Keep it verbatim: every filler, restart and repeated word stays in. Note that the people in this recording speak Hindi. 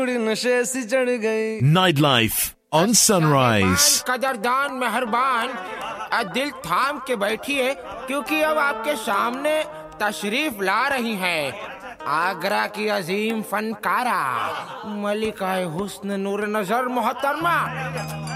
नशे से चढ़ गई। Nightlife on Sunrise. कदरदान मेहरबान, दिल थाम के बैठिए क्योंकि अब आपके सामने तशरीफ ला रही हैं आगरा की अजीम फनकारा मलिका हुस्न नूर नजर मोहतरमा